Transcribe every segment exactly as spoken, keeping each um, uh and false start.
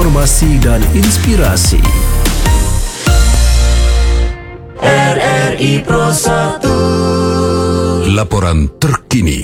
informasi dan inspirasi. R R I Pro satu. Laporan terkini.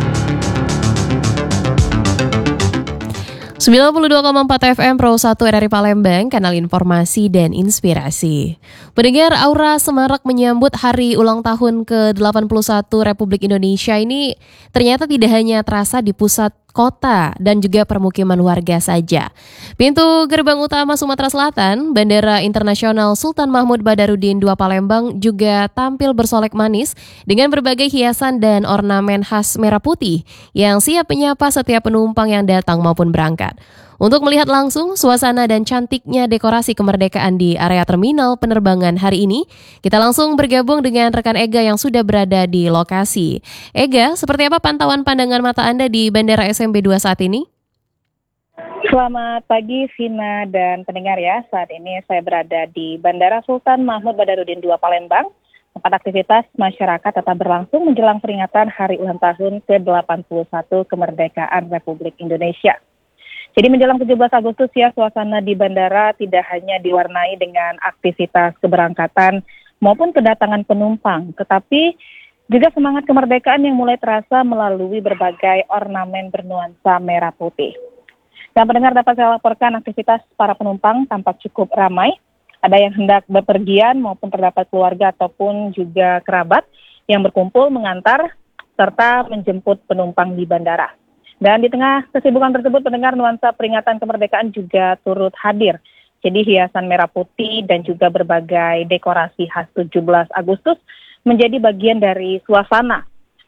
sembilan puluh dua koma empat F M Pro satu R R I Palembang, kanal informasi dan inspirasi. Pendengar, aura semarak menyambut hari ulang tahun ke delapan puluh satu Republik Indonesia ini ternyata tidak hanya terasa di pusat kota dan juga permukiman warga saja. Pintu gerbang utama Sumatera Selatan, Bandara Internasional Sultan Mahmud Badarudin kedua Palembang juga tampil bersolek manis dengan berbagai hiasan dan ornamen khas merah putih yang siap menyapa setiap penumpang yang datang maupun berangkat. Untuk melihat langsung suasana dan cantiknya dekorasi kemerdekaan di area terminal penerbangan hari ini, kita langsung bergabung dengan rekan Ega yang sudah berada di lokasi. Ega, seperti apa pantauan pandangan mata Anda di Bandara S M B dua saat ini? Selamat pagi Vina dan pendengar ya. Saat ini saya berada di Bandara Sultan Mahmud Badarudin kedua Palembang. Tempat aktivitas masyarakat tetap berlangsung menjelang peringatan Hari Ulang Tahun ke delapan puluh satu Kemerdekaan Republik Indonesia. Jadi menjelang tujuh belas Agustus ya, suasana di bandara tidak hanya diwarnai dengan aktivitas keberangkatan maupun kedatangan penumpang, tetapi juga semangat kemerdekaan yang mulai terasa melalui berbagai ornamen bernuansa merah putih. Dan pendengar, dapat saya laporkan aktivitas para penumpang tampak cukup ramai. Ada yang hendak bepergian maupun terdapat keluarga ataupun juga kerabat yang berkumpul mengantar serta menjemput penumpang di bandara. Dan di tengah kesibukan tersebut, pendengar, nuansa peringatan kemerdekaan juga turut hadir. Jadi hiasan merah putih dan juga berbagai dekorasi khas tujuh belas Agustus menjadi bagian dari suasana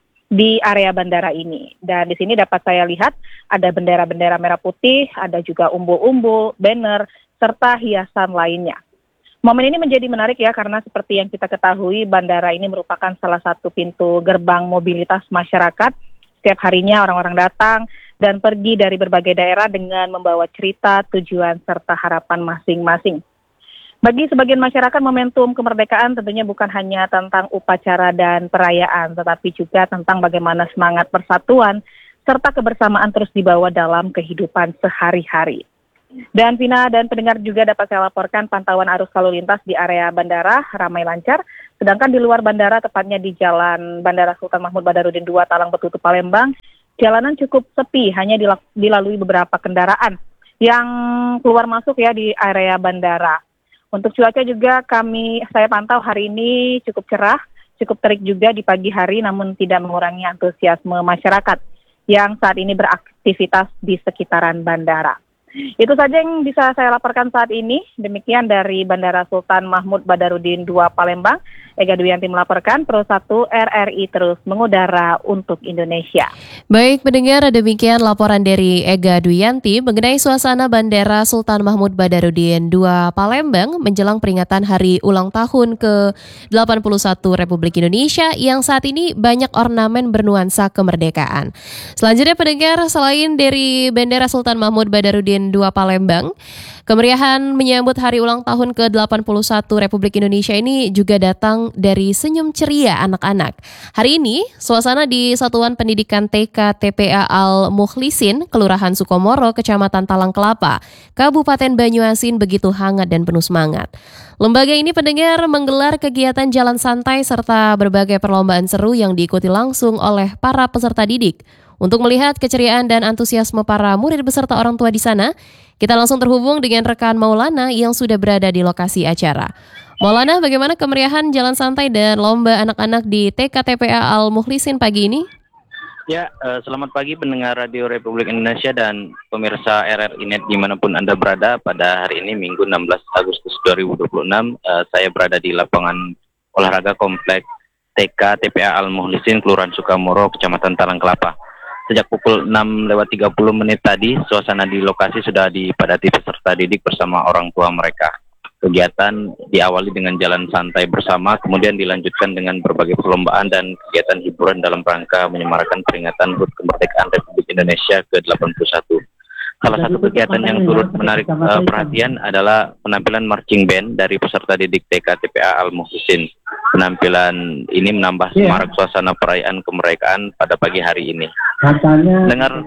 di area bandara ini. Dan di sini dapat saya lihat ada bendera-bendera merah putih, ada juga umbul-umbul, banner, serta hiasan lainnya. Momen ini menjadi menarik ya, karena seperti yang kita ketahui, bandara ini merupakan salah satu pintu gerbang mobilitas masyarakat. Setiap harinya orang-orang datang dan pergi dari berbagai daerah dengan membawa cerita, tujuan, serta harapan masing-masing. Bagi sebagian masyarakat, momentum kemerdekaan tentunya bukan hanya tentang upacara dan perayaan, tetapi juga tentang bagaimana semangat persatuan, serta kebersamaan terus dibawa dalam kehidupan sehari-hari. Dan Vina dan pendengar, juga dapat saya laporkan pantauan arus lalu lintas di area bandara ramai lancar, sedangkan di luar bandara, tepatnya di Jalan Bandara Sultan Mahmud Badarudin kedua Talang Betutu Palembang, jalanan cukup sepi, hanya dilalui beberapa kendaraan yang keluar masuk ya di area bandara. Untuk cuaca juga kami saya pantau hari ini cukup cerah, cukup terik juga di pagi hari, namun tidak mengurangi antusiasme masyarakat yang saat ini beraktivitas di sekitaran bandara. Itu saja yang bisa saya laporkan saat ini. Demikian dari Bandara Sultan Mahmud Badarudin kedua Palembang. Ega Duyanti melaporkan, Pro satu R R I terus mengudara untuk Indonesia. Baik pendengar, demikian laporan dari Ega Duyanti mengenai suasana Bandara Sultan Mahmud Badarudin kedua Palembang menjelang peringatan Hari Ulang Tahun ke delapan puluh satu Republik Indonesia yang saat ini banyak ornamen bernuansa kemerdekaan. Selanjutnya pendengar, selain dari Bandara Sultan Mahmud Badarudin kedua Palembang, kemeriahan menyambut Hari Ulang Tahun ke delapan puluh satu Republik Indonesia ini juga datang dari senyum ceria anak-anak. Hari ini, suasana di Satuan Pendidikan T K T P A Al-Mukhlisin, Kelurahan Sukomoro, Kecamatan Talang Kelapa, Kabupaten Banyuasin begitu hangat dan penuh semangat. Lembaga ini pendengar menggelar kegiatan jalan santai serta berbagai perlombaan seru yang diikuti langsung oleh para peserta didik. Untuk melihat keceriaan dan antusiasme para murid beserta orang tua di sana, kita langsung terhubung dengan rekan Maulana yang sudah berada di lokasi acara. Maulana, bagaimana kemeriahan jalan santai dan lomba anak-anak di T K T P A Al-Mukhlisin pagi ini? Ya, uh, selamat pagi pendengar Radio Republik Indonesia dan pemirsa R R I Net dimanapun Anda berada. Pada hari ini, Minggu enam belas Agustus dua ribu dua puluh enam, uh, saya berada di lapangan olahraga kompleks T K T P A Al-Mukhlisin, Kelurahan Sukomoro, Kecamatan Talang Kelapa. Sejak pukul enam lewat tiga puluh menit tadi, suasana di lokasi sudah dipadati peserta didik bersama orang tua mereka. Kegiatan diawali dengan jalan santai bersama, kemudian dilanjutkan dengan berbagai perlombaan dan kegiatan hiburan dalam rangka menyemarakan peringatan H U T Kemerdekaan Republik Indonesia ke delapan puluh satu. Salah satu kegiatan yang turut menarik uh, perhatian adalah penampilan marching band dari peserta didik T K T P A Al-Mukhlisin. Penampilan ini menambah semarak suasana perayaan kemerdekaan pada pagi hari ini. Dengar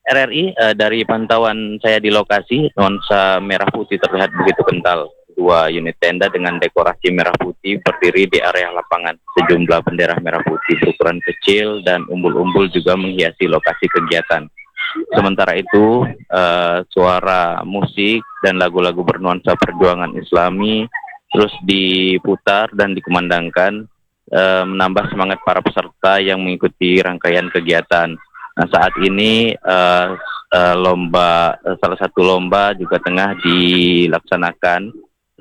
R R I, uh, dari pantauan saya di lokasi, nuansa merah putih terlihat begitu kental. Dua unit tenda dengan dekorasi merah putih berdiri di area lapangan. Sejumlah bendera merah putih berukuran kecil dan umbul-umbul juga menghiasi lokasi kegiatan. Sementara itu, uh, suara musik dan lagu-lagu bernuansa perjuangan Islami terus diputar dan dikumandangkan, uh, menambah semangat para peserta yang mengikuti rangkaian kegiatan. Nah, saat ini uh, uh, lomba uh, salah satu lomba juga tengah dilaksanakan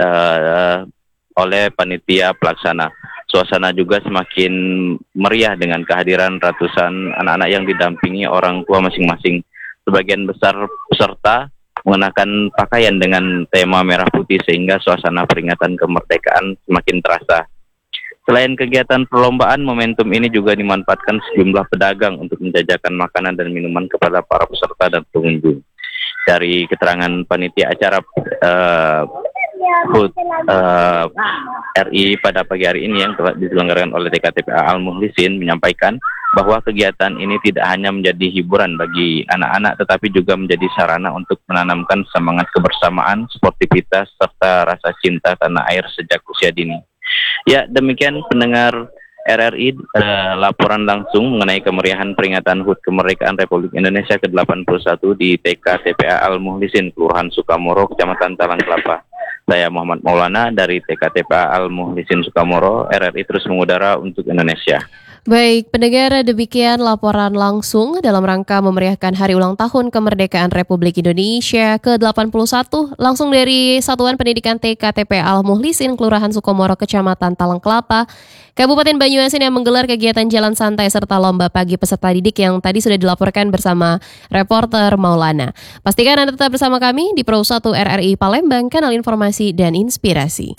uh, oleh panitia pelaksana. Suasana juga semakin meriah dengan kehadiran ratusan anak-anak yang didampingi orang tua masing-masing. Sebagian besar peserta mengenakan pakaian dengan tema merah putih sehingga suasana peringatan kemerdekaan semakin terasa. Selain kegiatan perlombaan, momentum ini juga dimanfaatkan sejumlah pedagang untuk menjajakan makanan dan minuman kepada para peserta dan pengunjung. Dari keterangan panitia acara uh, Food uh, R I pada pagi hari ini yang telah diselenggarakan oleh T K T P A Al-Mukhlisin menyampaikan bahwa kegiatan ini tidak hanya menjadi hiburan bagi anak-anak tetapi juga menjadi sarana untuk menanamkan semangat kebersamaan, sportivitas, serta rasa cinta tanah air sejak usia dini. Ya, demikian pendengar R R I, eh, laporan langsung mengenai kemeriahan peringatan H U T Kemerdekaan Republik Indonesia ke delapan puluh satu di T K T P A Al-Mukhlisin, Kelurahan Sukamoro, Kecamatan Talang Kelapa. Saya Muhammad Maulana dari T K T P A Al-Mukhlisin Sukamoro. R R I terus mengudara untuk Indonesia. Baik, pendengar, demikian laporan langsung dalam rangka memeriahkan Hari Ulang Tahun Kemerdekaan Republik Indonesia ke delapan puluh satu langsung dari Satuan Pendidikan T K T P A Al-Mukhlisin, Kelurahan Sukamoro, Kecamatan Talang Kelapa, Kabupaten Banyuasin yang menggelar kegiatan jalan santai serta lomba pagi peserta didik yang tadi sudah dilaporkan bersama reporter Maulana. Pastikan Anda tetap bersama kami di Pro satu R R I Palembang, kanal informasi dan inspirasi.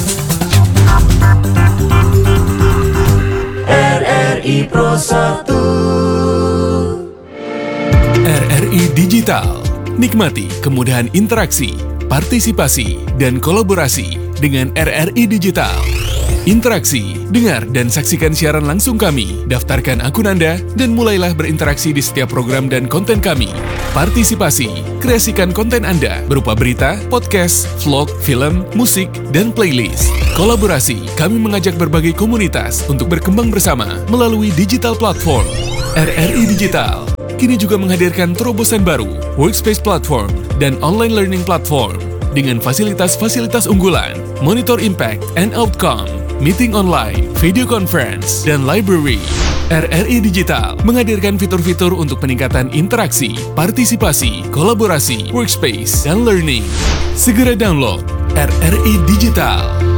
R R I Pro satu. R R I Digital. Nikmati kemudahan interaksi, partisipasi, dan kolaborasi dengan R R I Digital. Interaksi, dengar dan saksikan siaran langsung kami, daftarkan akun Anda, dan mulailah berinteraksi di setiap program dan konten kami. Partisipasi, kreasikan konten Anda berupa berita, podcast, vlog, film, musik, dan playlist. Kolaborasi, kami mengajak berbagai komunitas untuk berkembang bersama melalui digital platform. R R I Digital kini juga menghadirkan terobosan baru, workspace platform, dan online learning platform dengan fasilitas-fasilitas unggulan, monitor impact and outcome, meeting online, video conference, dan library. R R I Digital menghadirkan fitur-fitur untuk peningkatan interaksi, partisipasi, kolaborasi, workspace, dan learning. Segera download R R I Digital.